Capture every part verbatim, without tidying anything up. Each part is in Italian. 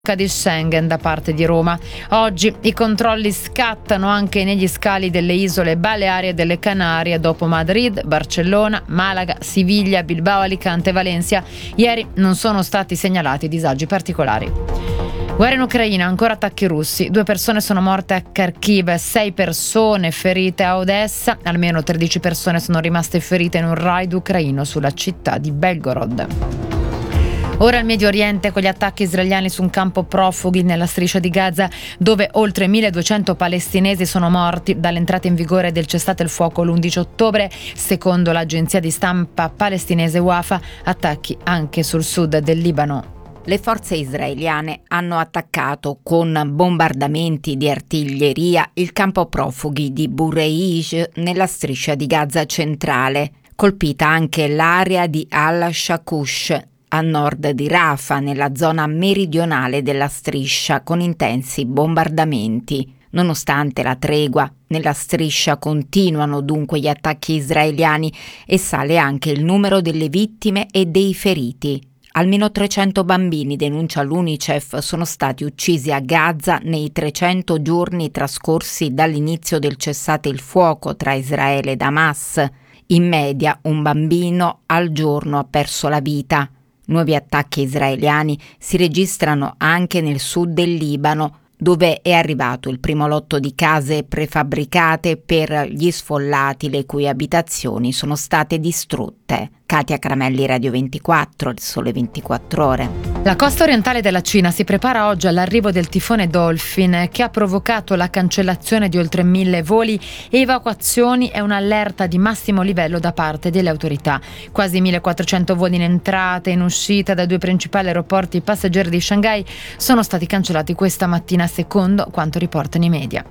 di Schengen da parte di Roma. Oggi i controlli scattano anche negli scali delle isole Baleari e delle Canarie dopo Madrid, Barcellona, Malaga, Siviglia, Bilbao, Alicante e Valencia. Ieri non sono stati segnalati disagi particolari. Guerra in Ucraina, ancora attacchi russi. Due persone sono morte a Kharkiv, sei persone ferite a Odessa, almeno tredici persone sono rimaste ferite in un raid ucraino sulla città di Belgorod. Ora il Medio Oriente con gli attacchi israeliani su un campo profughi nella striscia di Gaza, dove oltre milleduecento palestinesi sono morti dall'entrata in vigore del cessate il fuoco l'undici ottobre. Secondo l'agenzia di stampa palestinese Wafa, attacchi anche sul sud del Libano. Le forze israeliane hanno attaccato con bombardamenti di artiglieria il campo profughi di Bureij nella striscia di Gaza centrale. Colpita anche l'area di Al-Shakush, a nord di Rafah, nella zona meridionale della striscia, con intensi bombardamenti. Nonostante la tregua, nella striscia continuano dunque gli attacchi israeliani e sale anche il numero delle vittime e dei feriti. Almeno trecento bambini, denuncia l'UNICEF, sono stati uccisi a Gaza nei trecento giorni trascorsi dall'inizio del cessate il fuoco tra Israele ed Hamas. In media un bambino al giorno ha perso la vita. Nuovi attacchi israeliani si registrano anche nel sud del Libano, dove è arrivato il primo lotto di case prefabbricate per gli sfollati le cui abitazioni sono state distrutte. Katia Cramelli, Radio ventiquattro, Il Sole ventiquattro Ore. La costa orientale della Cina si prepara oggi all'arrivo del tifone Dolphin, che ha provocato la cancellazione di oltre mille voli, evacuazioni e un'allerta di massimo livello da parte delle autorità. Quasi millequattrocento voli in entrata e in uscita dai due principali aeroporti passeggeri di Shanghai sono stati cancellati questa mattina, secondo quanto riportano i media.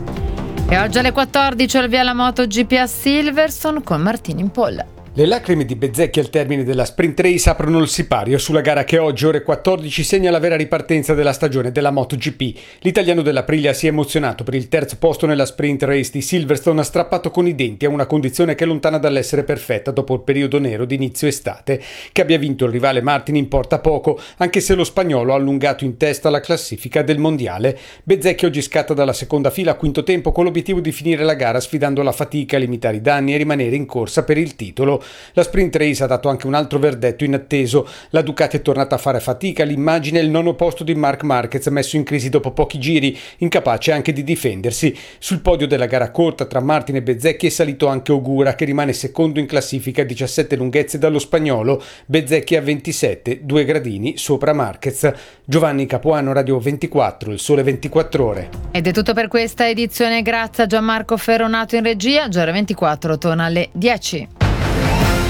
E oggi alle quattordici al via la MotoGP a Silverstone con Martino in pole. Le lacrime di Bezzecchi al termine della sprint race aprono il sipario sulla gara che oggi, ore quattordici, segna la vera ripartenza della stagione della MotoGP. L'italiano dell'Aprilia si è emozionato per il terzo posto nella sprint race di Silverstone, ha strappato con i denti a una condizione che è lontana dall'essere perfetta dopo il periodo nero di inizio estate. Che abbia vinto il rivale Martin importa poco, anche se lo spagnolo ha allungato in testa la classifica del mondiale. Bezzecchi oggi scatta dalla seconda fila a quinto tempo con l'obiettivo di finire la gara sfidando la fatica, limitare i danni e rimanere in corsa per il titolo. La sprint race ha dato anche un altro verdetto inatteso. La Ducati è tornata a fare fatica, l'immagine è il nono posto di Marc Marquez, messo in crisi dopo pochi giri, incapace anche di difendersi. Sul podio della gara corta tra Martin e Bezzecchi è salito anche Ogura, che rimane secondo in classifica a diciassette lunghezze dallo spagnolo. Bezzecchi a ventisette, due gradini sopra Marquez. Giovanni Capuano, Radio ventiquattro, Il Sole ventiquattro Ore. Ed è tutto per questa edizione, grazie a Gianmarco Ferronato in regia. Giorno ventiquattro torna alle dieci.